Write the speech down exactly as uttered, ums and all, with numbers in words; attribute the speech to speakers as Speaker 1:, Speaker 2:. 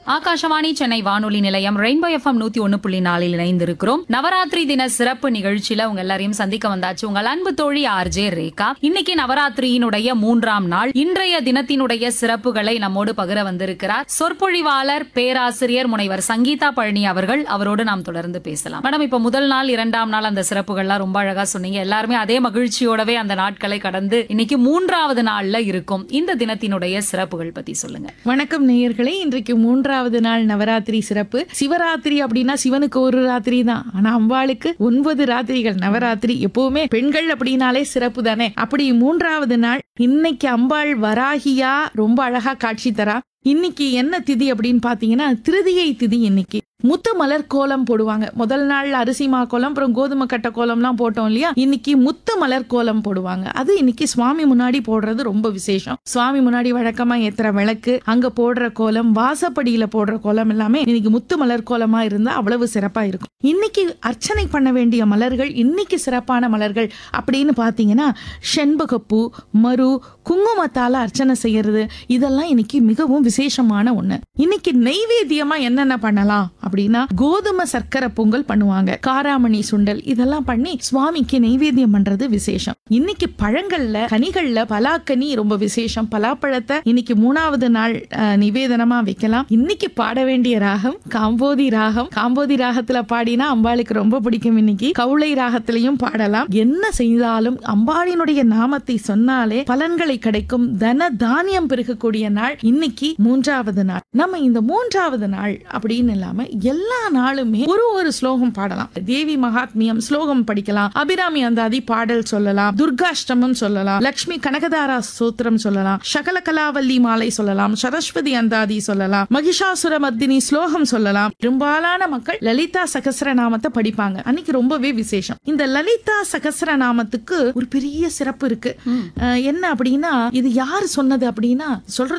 Speaker 1: ஆகாஷவாணி சென்னை வானொலி நிலையம் rainbow FM நூத்தி ஒன்னு புள்ளி நாலில் இணைந்திருக்கிறோம். நவராத்திரி தின சிறப்பு நிகழ்ச்சியில உங்க எல்லாரையும் சந்திக்க வந்தாச்சு உங்கள் அன்பு தோழி ஆர்ஜே ரேகா. இன்னைக்கு நவராத்திரியினுடைய மூன்றாம் நாள். இன்றைய தினத்தினுடைய சிறப்புகளை நம்மோடு பகிர வந்திருக்கிறார் சொற்பொழிவாளர் பேராசிரியர் முனைவர் சங்கீதா பழனி அவர்கள். அவரோடு நாம் தொடர்ந்து பேசலாம். மேடம், இப்ப முதல் நாள் இரண்டாம் நாள் அந்த சிறப்புகள்லாம் ரொம்ப அழகா சொன்னீங்க. எல்லாருமே அதே மகிழ்ச்சியோடவே அந்த நாட்களை கடந்து இன்னைக்கு மூன்றாவது நாள்ல இருக்கும். இந்த தினத்தினுடைய சிறப்புகள் பத்தி சொல்லுங்க.
Speaker 2: வணக்கம் நேயர்களே. இன்றைக்கு மூன்றாவது நாள் நவராத்திரி சிறப்பு. சிவராத்திரி அப்படின்னா சிவனுக்கு ஒரு ராத்திரி தான், ஆனா அம்பாளுக்கு ஒன்பது ராத்திரிகள் நவராத்திரி. எப்பவுமே பெண்கள் அப்படின்னாலே சிறப்பு தானே. அப்படி மூன்றாவது நாள் இன்னைக்கு அம்பாள் வராகியா ரொம்ப அழகா காட்சி தரா. இன்னைக்கு என்ன திதி அப்படின்னு பாத்தீங்கன்னா திருதியை திதி. இன்னைக்கு முத்து மலர் கோலம் போடுவாங்க. முதல் நாள் அரிசி மா கோலம், அப்புறம் கோதுமை கட்ட கோலம்லாம் போட்டோம் இல்லையா. இன்னைக்கு முத்து மலர் கோலம் போடுவாங்க. அது இன்னைக்கு சுவாமி முன்னாடி போடுறது ரொம்ப விசேஷம். சுவாமி முன்னாடி வழக்கமா ஏத்துற விளக்கு, அங்க போடுற கோலம், வாசப்படியில போடுற கோலம் எல்லாமே இன்னைக்கு முத்து மலர் கோலமா இருந்தா அவ்வளவு சிறப்பா இருக்கும். இன்னைக்கு அர்ச்சனை பண்ண வேண்டிய மலர்கள், இன்னைக்கு சிறப்பான மலர்கள் அப்படின்னு பாத்தீங்கன்னா செண்பகப்பூ, மரு, குங்குமத்தால அர்ச்சனை செய்யறது, இதெல்லாம் இன்னைக்கு மிகவும் விசேஷமான ஒண்ணு. இன்னைக்கு நெய்வேத்தியமா என்னென்ன பண்ணலாம் அப்படின்னா கோதுமை சர்க்கரை பொங்கல் பண்ணுவாங்க, காராமணி சுண்டல், இதெல்லாம் பண்ணி சுவாமிக்கு நெய்வேத்தியம் பண்றது விசேஷம். இன்னைக்கு பழங்கள்ல கனிகள்ல பலாக்கனி ரொம்ப விசேஷம். பலாப்பழத்தை இன்னைக்கு மூணாவது நாள் நிவேதனமா வைக்கலாம். இன்னைக்கு பாட வேண்டிய ராகம் காம்போதி ராகம். காம்போதி ராகத்துல பாடினா அம்பாளுக்கு ரொம்ப பிடிக்கும். இன்னைக்கு கவுளை ராகத்திலையும் பாடலாம். என்ன செய்தாலும் அம்பாளினுடைய நாமத்தை சொன்னாலே பலன்களை கிடைக்கும். தன தானியம் பெருகக்கூடிய நாள் இன்னைக்கு மூன்றாவது நாள். நம்ம இந்த மூன்றாவது நாள் அப்படின்னு இல்லாம எல்லா நாளுமே ஒரு ஒரு ஸ்லோகம் பாடலாம். தேவி மகாத்மியம் ஸ்லோகம் படிக்கலாம், அபிராமி அந்தாதி பாடல் சொல்லலாம், துர்காஷ்டமம் சொல்லலாம், லட்சுமி கனகதாரா சூத்திரம் சொல்லலாம், சகல கலாவல்லி மாலை சொல்லலாம், சரஸ்வதி அந்தாதி சொல்லலாம், மகிஷாசுர மர்தினி ஸ்லோகம் சொல்லலாம். பெரும்பாலான மக்கள் லலிதா சகஸ்ரநாமத்தை படிப்பாங்க. அன்னைக்கு ரொம்பவே விசேஷம். இந்த லலிதா சகஸ்ரநாமத்துக்கு ஒரு பெரிய சிறப்பு இருக்கு. என்ன அப்படின்னா, இது யார் சொன்னது அப்படின்னா சொல்றது